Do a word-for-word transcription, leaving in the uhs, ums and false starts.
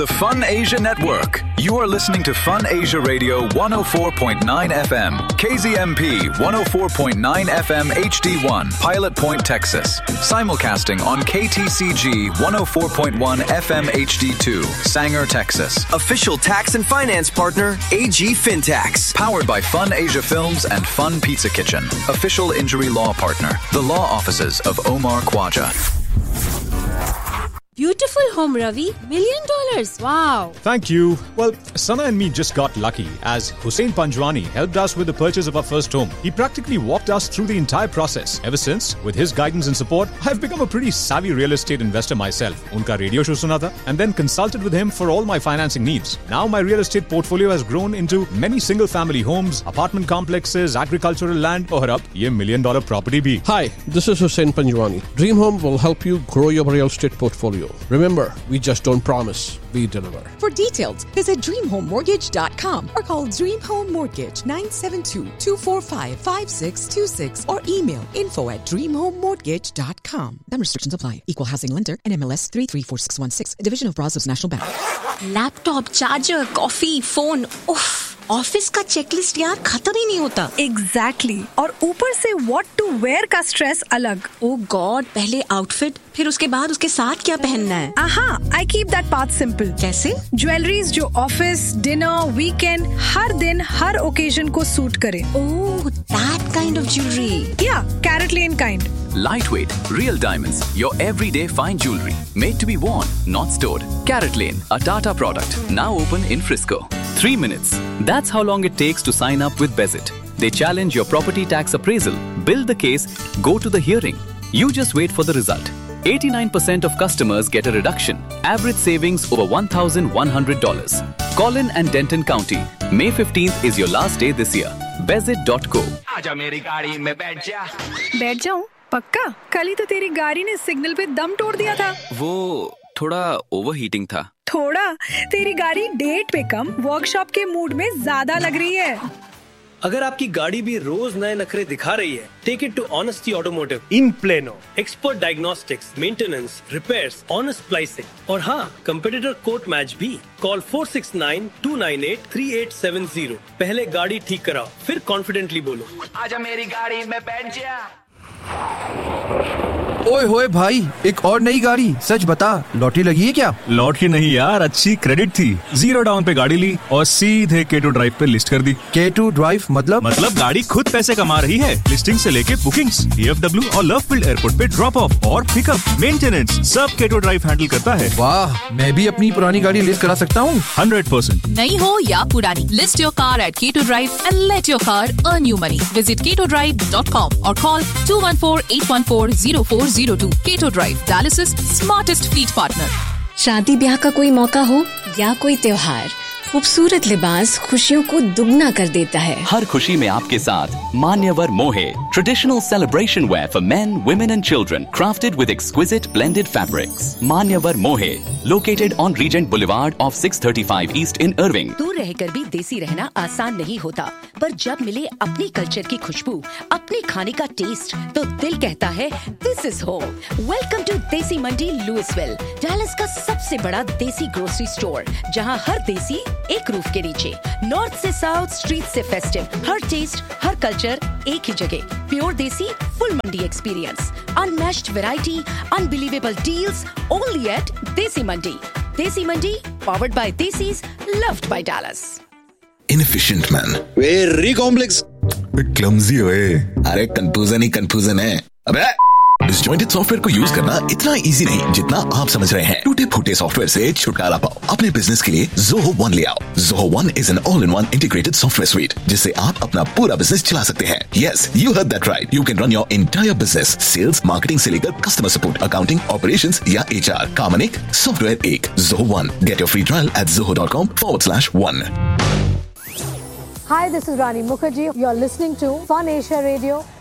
The Fun Asia Network. You are listening to Fun Asia Radio one oh four point nine F M, K Z M P one oh four point nine F M H D one, Pilot Point, Texas. Simulcasting on K T C G one oh four point one F M H D two, Sanger, Texas. Official tax and finance partner, A G Fintax. Powered by Fun Asia Films and Fun Pizza Kitchen. Official injury law partner, the law offices of Omar Khwaja. Beautiful home, Ravi. Million dollars. Wow. Thank you. Well, Sana and me just got lucky as Hussein Panjwani helped us with the purchase of our first home. He practically walked us through the entire process. Ever since, with his guidance and support, I've become a pretty savvy real estate investor myself. Unka radio show suna tha and then consulted with him for all my financing needs. Now my real estate portfolio has grown into many single family homes, apartment complexes, agricultural land, aur ab ye million dollar property bhi. Hi, this is Hussein Panjwani. Dream Home will help you grow your real estate portfolio. Remember, we just don't promise, we deliver. For details, visit dream home mortgage dot com or call Dream Home Mortgage nine seven two, two four five, five six two six or email info at dream home mortgage dot com. Then restrictions apply. Equal housing lender and M L S three three four six one six, a division of Brazos National Bank. Laptop, charger, coffee, phone. Uff. Office का checklist यार खत्म ही नहीं होता. Exactly exactly. और ऊपर से what to where का stress अलग. ओ गॉड, पहले आउटफिट, फिर उसके बाद उसके साथ क्या पहनना है. आहा, I keep that path simple. कैसे? ज्वेलरीज जो ऑफिस, डिनर, वीकेंड, हर दिन हर ओकेजन को सूट करे. ओह, दैट काइंड ऑफ ज्वेलरी. या carat lane kind. Lightweight, real diamonds, your everyday fine jewelry, made to be worn, not stored. Carrot Lane, a Tata product, now open in Frisco. Three minutes. That's how long it takes to sign up with Bezit. They challenge your property tax appraisal, build the case, go to the hearing. You just wait for the result. eighty-nine percent of customers get a reduction. Average savings over one thousand one hundred dollars. Collin and Denton County. May fifteenth is your last day this year. Bezit dot co. आजा मेरी गाड़ी में बैठ जा. बैठ जाऊं? पक्का? कल ही तो तेरी गाड़ी ने सिग्नल पे दम तोड़ दिया था. वो थोड़ा ओवरहीटिंग था. थोड़ा? तेरी गाड़ी डेट पे कम वर्कशॉप के मूड में ज्यादा लग रही है. अगर आपकी गाड़ी भी रोज नए नखरे दिखा रही है, take it to honesty automotive in plano. Expert diagnostics, maintenance, repairs, honest pricing और हाँ, कंपेटिटर कोट मैच भी. Call four six nine, to nine eight, three eight seven zero. पहले गाड़ी ठीक कराओ, फिर कॉन्फिडेंटली बोलो, आजा मेरी गाड़ी में बैठ जा. ओए होए भाई, एक और नई गाड़ी. सच बता, लॉटरी लगी है क्या? लॉटरी नहीं यार, अच्छी क्रेडिट थी. जीरो डाउन पे गाड़ी ली और सीधे के टू ड्राइव पे लिस्ट कर दी. के टू ड्राइव मतलब? मतलब गाड़ी खुद पैसे कमा रही है. लिस्टिंग से लेके बुकिंग्स, डी एफ डब्ल्यू और लवफील्ड एयरपोर्ट पे ड्रॉप ऑफ और पिकअप, मेंटेनेंस, सब के टू ड्राइव हैंडल करता है. वाह, मैं भी अपनी पुरानी गाड़ी लिस्ट करा सकता हूँ. Hundred percent. नई हो या पुरानी, लिस्ट योर कार एट के to drive and let your car earn you money. Visit के टू ड्राइव डॉट कॉम और call to one four eight one four zero four zero to. के to drive, Dallas's smartest fleet partner. शादी ब्याह का कोई मौका हो या कोई त्योहार, खूबसूरत लिबास खुशियों को दुगना कर देता है. हर खुशी में आपके साथ मान्यवर मोहे, traditional celebration where for men, women and children, crafted with exquisite blended fabrics. मान्यवर मोहे, located on Regent Boulevard off six thirty-five East in Irving. दूर रहकर भी देसी रहना आसान नहीं होता, पर जब मिले अपनी कल्चर की खुशबू, अपने खाने का टेस्ट, तो दिल कहता है this is home. Welcome to देसी मंडी लुइसविल, डैलस का सबसे बड़ा देसी ग्रोसरी स्टोर, जहां हर देसी एक रूफ के नीचे. नॉर्थ से साउथ, स्ट्रीट से फेस्टिव, हर टेस्ट, हर कल्चर एक ही जगह. प्योर देसी, फुल मंडी experience, unmatched variety, unbelievable deals, only eight देसी मंडी. देसी मंडी, powered by Desis, loved by Dallas. Inefficient man. Very complex. Bit clumsy होए. अरे confusion ही confusion है. अबे डिसजॉइंटेड सॉफ्टवेयर को यूज करना इतना इजी नहीं जितना आप समझ रहे हैं. टूटे फूटे सॉफ्टवेयर से छुटकारा पाओ. अपने बिजनेस के लिए Zoho One ले आओ. Zoho One is an all-in-one integrated software suite जिससे आप अपना पूरा बिजनेस चला सकते हैं. Yes, you heard that right. You can run your entire business, sales, marketing से लेकर customer support, accounting, operations या H R. काम एक, सॉफ्टवेयर एक. Zoho One. Get your free trial at zoho.com forward slash one. Hi, this is Rani Mukherjee. You're listening to Fun Asia Radio.